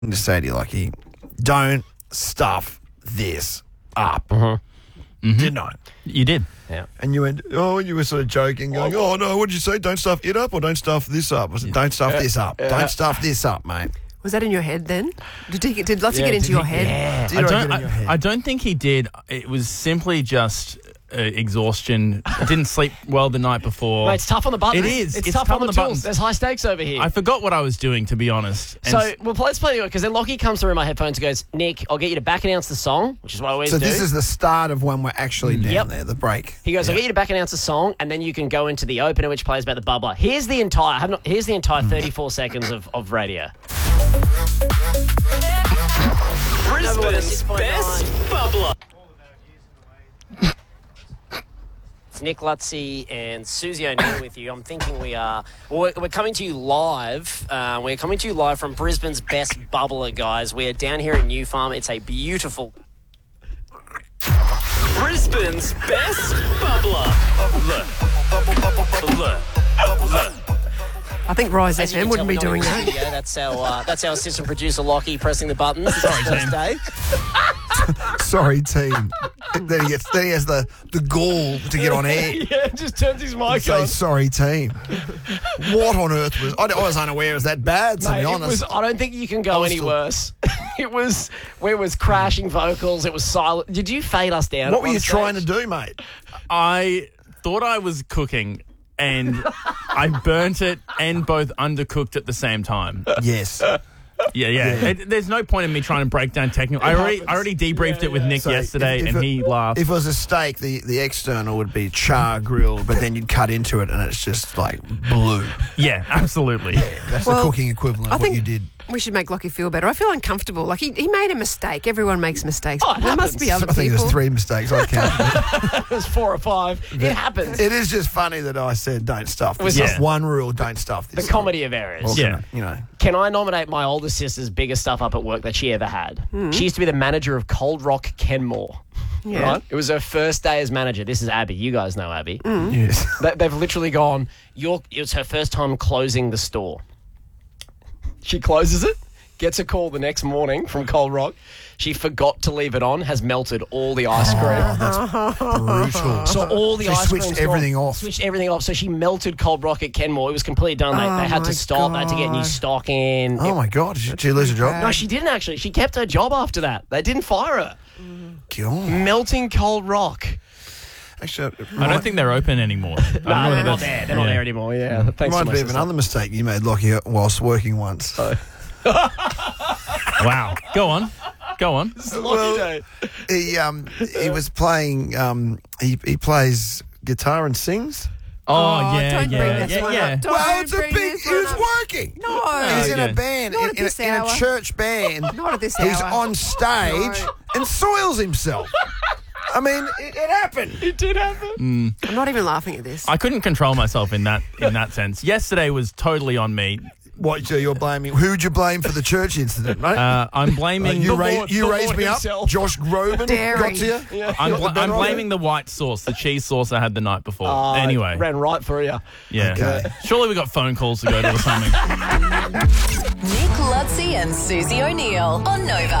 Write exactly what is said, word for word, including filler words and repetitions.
to say to you, Lockie, don't stuff this up. Mm-hmm. Didn't I? You did. Yeah. And you went, oh, you were sort of joking, going, oh, no, what did you say? Don't stuff it up or don't stuff this up? I said, don't stuff this up. Don't stuff this up, mate. Was that in your head then? Did he, did Lottie Yeah, get into did your he- head? yeah. Did I I don't. get in your head? I, I don't think he did. It was simply just uh, exhaustion. Didn't sleep well the night before. Mate, it's tough on the buttons. It is. It's, It's tough, tough on the, on the tools. buttons. There's high stakes over here. I forgot what I was doing, to be honest. And so, s- well, let's play it because then Lockie comes through my headphones and goes, Nick, I'll get you to back announce the song, which is what I always So do. this is the start of when we're actually down Yep. there, the break. He goes, I'll get you to back announce the song, and then you can go into the opener, which plays about the bubbler. Here's the entire, I have not, here's the entire thirty-four seconds of, of radio. Brisbane's best bubbler. It's Nick Lutzy and Susie O'Neill with you. I'm thinking we are, well, we're, we're coming to you live. Uh, we're coming to you live from Brisbane's best bubbler, guys. We're down here at New Farm. It's a beautiful... Brisbane's best bubbler. Look. Look. Look. I think Rise As F you M can wouldn't be tell, we're doing not in the that. studio. That's our, uh, that's our assistant producer, Lockie, pressing the buttons. Sorry, first day. Sorry, team. then he gets, then he has the, the gall to get on air. Yeah, just turns his mic Say, on. sorry, team. What on earth was... I, I was unaware it was that bad, to Mate, be it honest. was, I don't think you can go was any still- worse. It was where it was crashing vocals. It was silent. Did you fade us down? What were on you stage? trying to do, mate? I thought I was cooking, and I burnt it and both undercooked at the same time. Yes. Yeah, yeah. It, there's no point in me trying to break down technical. I already, I already debriefed it with Nick So yesterday, if- if and it- he laughed. If it was a steak, the, the external would be char grilled, but then you'd cut into it and it's just like blue. Yeah, absolutely. That's Well, the cooking equivalent I of what think you did. we should make Lockie feel better. I feel uncomfortable. Like he, he made a mistake. Everyone makes mistakes. Oh, it there must be happens. other I think people. there's three mistakes I counted. It was four or five. It happens. It is just funny that I said don't stuff this. Yeah. Up. One rule, don't stuff The this. comedy of errors. Well, Yeah. You know. Can I nominate my older sister's biggest stuff up at work that she ever had? Hmm. She used to be the manager of Cold Rock Kenmore. Yeah. Right? It was her first day as manager. This is Abby. You guys know Abby. Hmm. Yes. They, they've literally gone, You're, it was her first time closing the store. She closes it, gets a call the next morning from Cold Rock. She forgot to leave it on, has melted all the ice cream. Oh, that's brutal. So all the She ice switched cream's everything gone. off. Switched everything off. So she melted Cold Rock at Kenmore. It was completely done. They, Oh they had my to stop. They had to get new God. stock in. Oh, my God. Did she, did she lose her job? No, she didn't actually. She kept her job after that. They didn't fire her. God. Melting Cold Rock. Actually, it I don't think they're open anymore. I don't know No, they're whether not that's- there. They're not yeah. there anymore. Yeah. Thanks to Reminds my me of sister. another mistake you made, Lockie, whilst working once. Wow. Go on. Go on. Well, he um he was playing um he he plays guitar and sings. Oh, Oh, yeah, don't yeah, bring this yeah, one yeah. up. Don't Well, it's a bring big. this He was one up. working. No. He's in Okay. a band, Not in, at in, this a, in a hour. church band. Not at this He's hour. on stage No. and soils himself. I mean, it, it happened. It did happen. I'm not even laughing at this. I couldn't control myself in that in that sense. Yesterday was totally on me. What? So you're blaming? Who'd you blame for the church incident, mate? Uh, I'm Uh, blaming. you the ra- Lord- you the raised Lord me himself. up. Josh Groban Dairy. got to you. Yeah. I'm, Got the bl- I'm better of blaming it? the white sauce, the cheese sauce I had the night before. Uh, anyway, Ran right through you. yeah. Okay. Surely we got phone calls to go to or something. Nick Lutzy and Susie O'Neill on Nova.